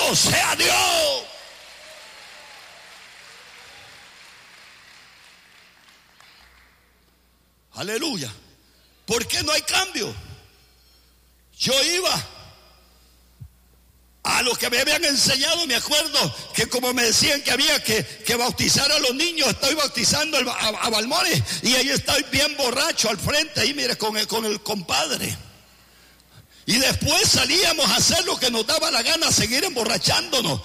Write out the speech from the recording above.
Alabado sea Dios. Aleluya. ¿Por qué no hay cambio? Yo iba a lo que me habían enseñado. Me acuerdo que como me decían que había que bautizar a los niños, estoy bautizando a Balmores, y ahí estoy bien borracho al frente, ahí mire, con el compadre. Y después salíamos a hacer lo que nos daba la gana, seguir emborrachándonos.